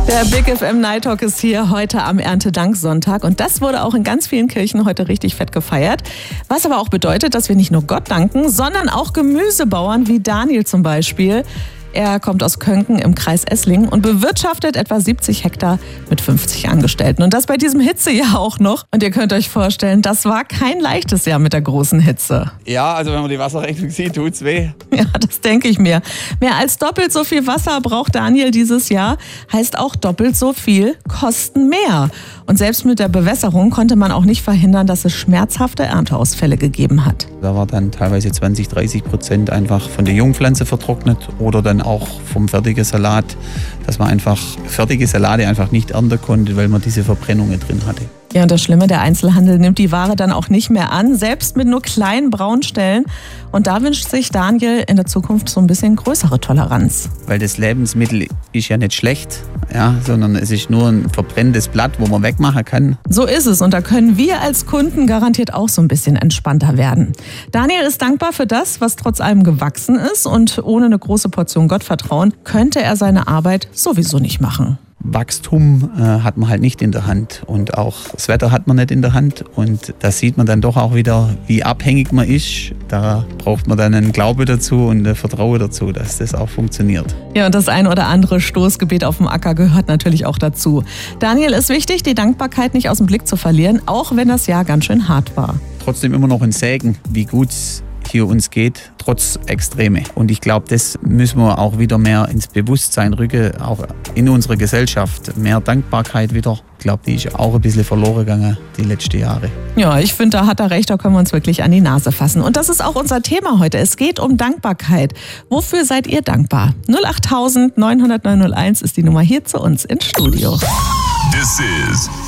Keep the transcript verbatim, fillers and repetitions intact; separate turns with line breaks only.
Der Big F M Night Talk ist hier heute am Erntedanksonntag und das wurde auch in ganz vielen Kirchen heute richtig fett gefeiert. Was aber auch bedeutet, dass wir nicht nur Gott danken, sondern auch Gemüsebauern wie Daniel zum Beispiel. Er kommt aus Könken im Kreis Esslingen und bewirtschaftet etwa siebzig Hektar mit fünfzig Angestellten. Und das bei diesem Hitzejahr auch noch. Und ihr könnt euch vorstellen, das war kein leichtes Jahr mit der großen Hitze.
Ja, also wenn man die Wasserrechnung sieht, tut's weh.
Ja, das denke ich mir. Mehr als doppelt so viel Wasser braucht Daniel dieses Jahr, heißt auch doppelt so viel kosten mehr. Und selbst mit der Bewässerung konnte man auch nicht verhindern, dass es schmerzhafte Ernteausfälle gegeben hat.
Da war dann teilweise zwanzig, dreißig Prozent einfach von der Jungpflanze vertrocknet oder dann auch vom fertigen Salat, dass man einfach fertige Salate einfach nicht ernten konnte, weil man diese Verbrennungen drin hatte.
Ja, und das Schlimme, der Einzelhandel nimmt die Ware dann auch nicht mehr an, selbst mit nur kleinen Braunstellen. Und da wünscht sich Daniel in der Zukunft so ein bisschen größere Toleranz.
Weil das Lebensmittel ist ja nicht schlecht, ja, sondern es ist nur ein verbrenntes Blatt, wo man wegmachen kann.
So ist es und da können wir als Kunden garantiert auch so ein bisschen entspannter werden. Daniel ist dankbar für das, was trotz allem gewachsen ist und ohne eine große Portion Gottvertrauen könnte er seine Arbeit sowieso nicht machen.
Wachstum äh, hat man halt nicht in der Hand und auch das Wetter hat man nicht in der Hand und da sieht man dann doch auch wieder, wie abhängig man ist. Da braucht man dann einen Glaube dazu und ein Vertrauen dazu, dass das auch funktioniert.
Ja, und das ein oder andere Stoßgebet auf dem Acker gehört natürlich auch dazu. Daniel, ist wichtig, die Dankbarkeit nicht aus dem Blick zu verlieren, auch wenn das Jahr ganz schön hart war.
Trotzdem immer noch ein Segen, wie gut es hier uns geht, trotz Extreme. Und ich glaube, das müssen wir auch wieder mehr ins Bewusstsein rücken, auch in unserer Gesellschaft. Mehr Dankbarkeit wieder. Ich glaube, die ist auch ein bisschen verloren gegangen die letzten Jahre.
Ja, ich finde, da hat er recht, da können wir uns wirklich an die Nase fassen. Und das ist auch unser Thema heute. Es geht um Dankbarkeit. Wofür seid ihr dankbar? null acht neun null null neun null eins ist die Nummer hier zu uns ins Studio.
This is